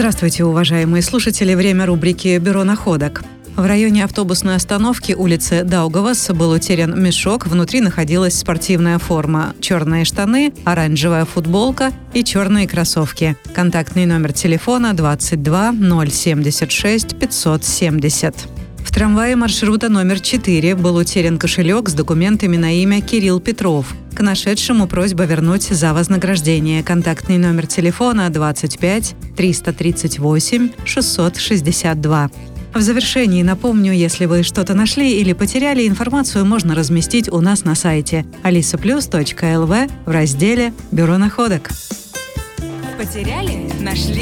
Здравствуйте, уважаемые слушатели. Время рубрики «Бюро находок». В районе автобусной остановки улицы Даугавас был утерян мешок. Внутри находилась спортивная форма, черные штаны, оранжевая футболка и черные кроссовки. Контактный номер телефона 22 076 570. В трамвае маршрута номер 4 был утерян кошелек с документами на имя Кирилл Петров. К нашедшему просьба вернуть за вознаграждение. Контактный номер телефона 25 338 662. В завершении напомню, если вы что-то нашли или потеряли, информацию можно разместить у нас на сайте alisaplus.lv в разделе «Бюро находок». Потеряли? Нашли?